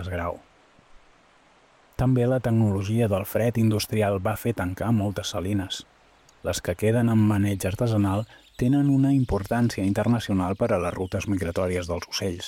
metres grau. També la tecnologia del fred industrial va fer tancar moltes salines. Les que queden en maneig artesanal tenen una importància internacional per a les rutes migratòries dels ocells.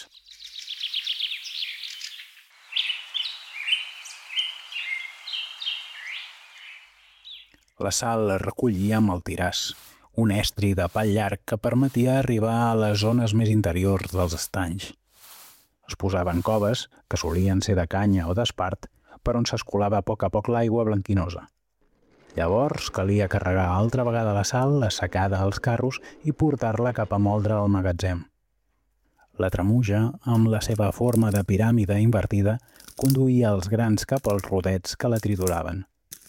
La sal es recollia amb el tiràs, un estri de pal llarg que permetia arribar a les zones més interiors dels estanys. Es posaven coves, que solien ser de canya o d'espart, per on s'escolava a poc l'aigua blanquinosa. Llavors calia carregar altra vegada la sal assecada als carros i portar-la cap a moldre al magatzem. La tremuja, amb la seva forma de piràmide invertida, conduïa els grans cap als rodets que la trituraven.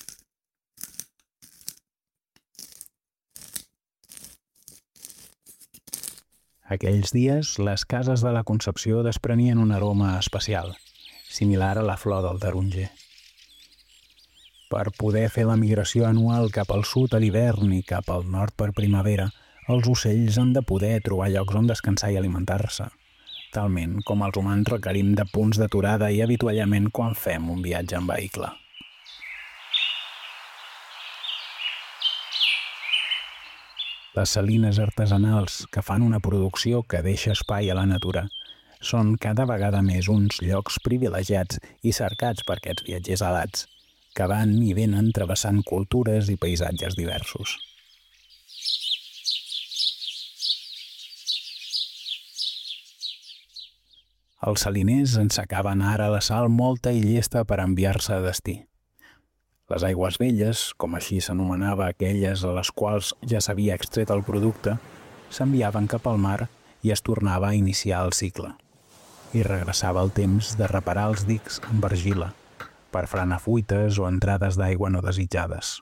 Aquells dies, les cases de la Concepció desprenien un aroma especial, similar a la flor del taronger. Per poder fer la migració anual cap al sud a l'hivern i cap al nord per primavera, els ocells han de poder trobar llocs on descansar i alimentar-se, talment com els humans requerim de punts d'aturada i avituallament quan fem un viatge en vehicle. Les salines artesanals, que fan una producció que deixa espai a la natura, són cada vegada més uns llocs privilegiats i cercats per aquests viatgers alats, que van i venen travessant cultures i paisatges diversos. Els saliners ensecaven ara la sal molta i llesta per enviar-se a destí. Les aigües velles, com així s'anomenava aquelles a les quals ja s'havia extret el producte, s'enviaven cap al mar i es tornava a iniciar el cicle. I regressava el temps de reparar els dics amb argila, per frenar fuites o entrades d'aigua no desitjades.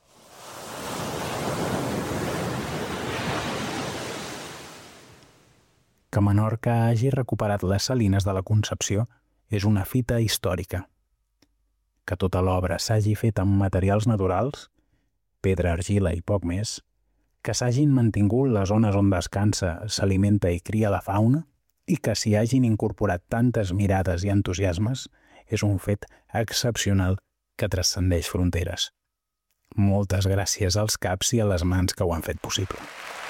Que Menorca hagi recuperat les salines de la Concepció és una fita històrica. Que tota l'obra s'hagi fet amb materials naturals, pedra, argila i poc més, que s'hagin mantingut les zones on descansa, s'alimenta i cria la fauna, i que s'hi hagin incorporat tantes mirades i entusiasmes, és un fet excepcional que transcendeix fronteres. Moltes gràcies als caps i a les mans que ho han fet possible.